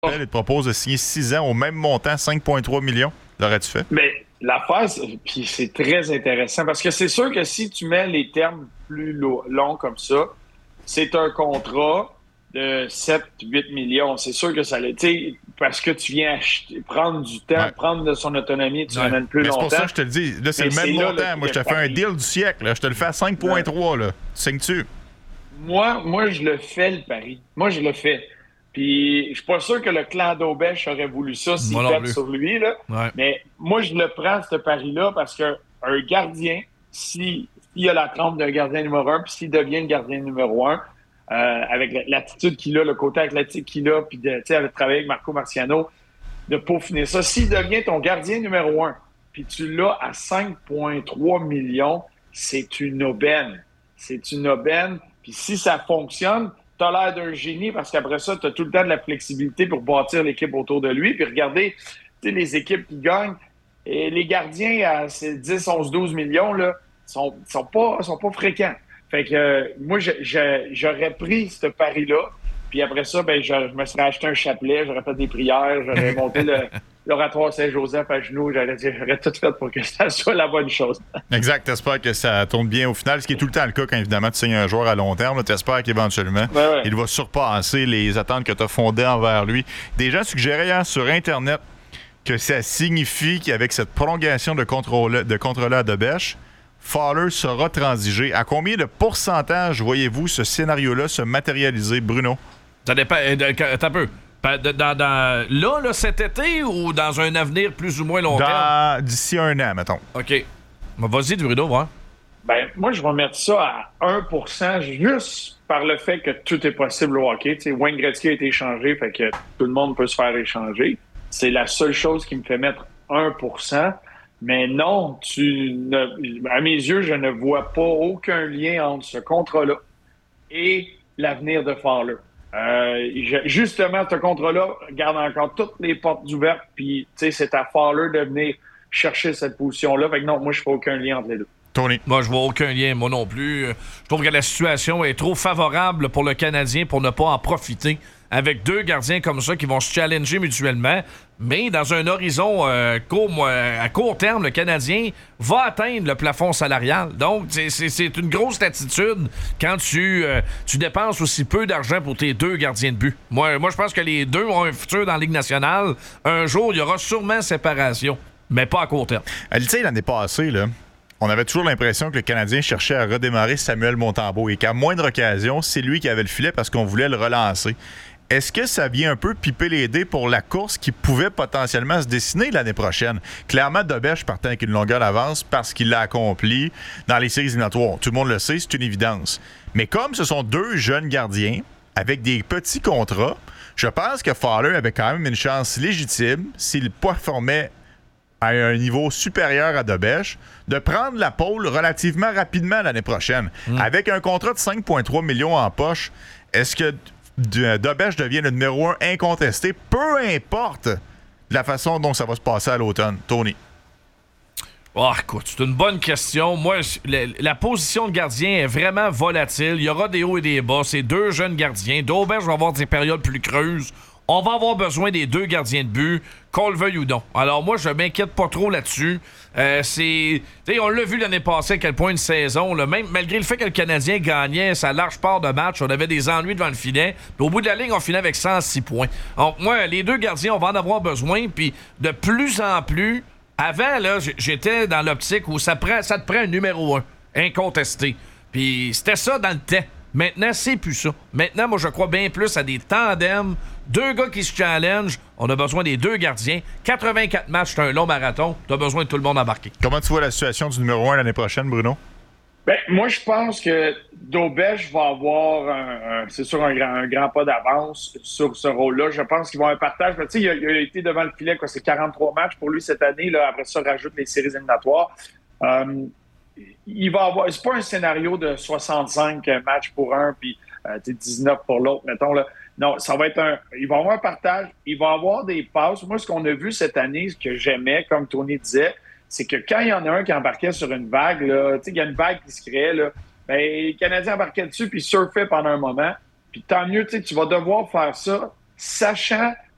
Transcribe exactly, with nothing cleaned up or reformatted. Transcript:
Il te propose de signer six ans au même montant, cinq virgule trois millions. L'aurais-tu fait? Mais l'affaire, c'est, puis c'est très intéressant parce que c'est sûr que si tu mets les termes plus lo- longs comme ça, c'est un contrat de sept huit millions. C'est sûr que ça l'est. Tu sais, parce que tu viens acheter, prendre du temps, Ouais. prendre de son autonomie, tu Ouais. l'amènes plus Mais longtemps. c'est pour ça que je te le dis. Là, c'est Mais le même c'est là, montant. là, Moi, je te le fais un pari. deal du siècle. Là. Je te le fais à cinq virgule trois. Là. Signes-tu? Moi, moi, je le fais, le pari. Moi, je le fais. Puis, je suis pas sûr que le clan d'Aubèche aurait voulu ça s'il Moi non pète plus. sur lui, là. Ouais. Mais moi, je le prends, ce pari-là, parce qu'un gardien, si, s'il a la trempe d'un gardien numéro un, puis s'il devient le gardien numéro un, euh, avec l'attitude qu'il a, le côté athlétique qu'il a, puis de, tu sais, avec travailler avec Marco Marciano, de peaufiner ça. S'il devient ton gardien numéro un, puis tu l'as à cinq virgule trois millions, c'est une aubaine. C'est une aubaine. Puis si ça fonctionne, tu as l'air d'un génie parce qu'après ça, tu as tout le temps de la flexibilité pour bâtir l'équipe autour de lui. Puis regardez, tu sais, les équipes qui gagnent, et les gardiens à ces dix, onze, douze millions, là, sont, sont pas, sont pas fréquents. Fait que euh, moi, je, je, j'aurais pris ce pari-là. Puis après ça, ben, je, je me serais acheté un chapelet, j'aurais fait des prières, j'aurais monté le, l'oratoire Saint-Joseph à genoux, j'aurais, j'aurais tout fait pour que ça soit la bonne chose. Exact. T'espères que ça tourne bien au final, ce qui est tout le temps le cas quand, évidemment, tu signes un joueur à long terme. T'espères qu'éventuellement, Ouais, ouais. il va surpasser les attentes que tu as fondées envers lui. Des gens suggéraient hier sur Internet que ça signifie qu'avec cette prolongation de contrôle de contrôleur de bêche, Fowler sera transigé. À combien de pourcentage voyez-vous ce scénario-là se matérialiser, Bruno? Ça dépend. euh, de- Attends un peu. Pa- de- Dans, dans- là, là, cet été ou dans un avenir plus ou moins long terme? Dans... D'ici un an, mettons. OK. Ben, vas-y, Bruno, voir. Ben, moi, je vais mettre ça à un pour cent juste par le fait que tout est possible au hockey. Tu sais, Wayne Gretzky a été échangé, fait que tout le monde peut se faire échanger. C'est la seule chose qui me fait mettre un pour cent. Mais non, tu ne, à mes yeux, je ne vois pas aucun lien entre ce contrat-là et l'avenir de Fowler. Euh, je- justement, ce contrat-là garde encore toutes les portes ouvertes, puis tu sais, c'est à Fowler de venir chercher cette position-là. Fait que non, moi, je fais aucun lien entre les deux. Tony. Moi, je vois aucun lien, moi non plus. Euh, Je trouve que la situation est trop favorable pour le Canadien pour ne pas en profiter. Avec deux gardiens comme ça qui vont se challenger mutuellement. Mais dans un horizon euh, court, moi, à court terme, le Canadien va atteindre le plafond salarial. Donc, c'est- c'est c'est une grosse attitude quand tu, euh, tu dépenses aussi peu d'argent pour tes deux gardiens de but. Moi, moi, je pense que les deux ont un futur dans la Ligue nationale. Un jour, il y aura sûrement séparation, mais pas à court terme. Euh, Tu sais, l'année passée, là, on avait toujours l'impression que le Canadien cherchait à redémarrer Samuel Montembeault et qu'à moindre occasion, c'est lui qui avait le filet parce qu'on voulait le relancer. Est-ce que ça vient un peu piper les dés pour la course qui pouvait potentiellement se dessiner l'année prochaine? Clairement, Dobèche partait avec une longueur d'avance parce qu'il l'a accompli dans les séries éliminatoires. Tout le monde le sait, c'est une évidence. Mais comme ce sont deux jeunes gardiens avec des petits contrats, je pense que Fowler avait quand même une chance légitime, s'il performait à un niveau supérieur à Dobèche, de prendre la pôle relativement rapidement l'année prochaine. Mm. Avec un contrat de cinq virgule trois millions en poche, est-ce que Dobèche devient le numéro un incontesté, peu importe la façon dont ça va se passer à l'automne? Tony. Oh, écoute, c'est une bonne question. Moi, la, la position de gardien est vraiment volatile. Il y aura des hauts et des bas. C'est deux jeunes gardiens. Dobèche va avoir des périodes plus creuses. On va avoir besoin des deux gardiens de but, qu'on le veuille ou non. Alors moi, je m'inquiète pas trop là-dessus. Euh, c'est, t'sais, on l'a vu l'année passée à quel point une saison, là, même malgré le fait que le Canadien gagnait sa large part de match, on avait des ennuis devant le filet. Puis au bout de la ligne, on finit avec cent six points. Donc moi, les deux gardiens, on va en avoir besoin. Puis de plus en plus, avant, là, j'étais dans l'optique où ça, prend, ça te prend un numéro un, incontesté. Puis c'était ça dans le temps. Maintenant, c'est plus ça. Maintenant, moi, je crois bien plus à des tandems, deux gars qui se challengent. On a besoin des deux gardiens. quatre-vingt-quatre matchs, c'est un long marathon. Tu as besoin de tout le monde embarqué. Comment tu vois la situation du numéro un l'année prochaine, Bruno? Ben, moi, je pense que Dobèche va avoir, un, un, c'est sûr, un grand, un grand pas d'avance sur ce rôle-là. Je pense qu'il va avoir un partage. Tu sais, il, il a été devant le filet, quoi. C'est quarante-trois matchs pour lui cette année. Là. Après ça, rajoute les séries éliminatoires. Euh, il va avoir, c'est pas un scénario de soixante-cinq matchs pour un, puis euh, dix-neuf pour l'autre, mettons. Là. Non, ça va être un. Il va avoir un partage. Il va avoir des passes. Moi, ce qu'on a vu cette année, ce que j'aimais, comme Tony disait, c'est que quand il y en a un qui embarquait sur une vague, là, tu sais, il y a une vague qui se créait, là, ben, les Canadiens embarquaient dessus puis surfaient pendant un moment. Puis tant mieux, tu sais, tu vas devoir faire ça, sachant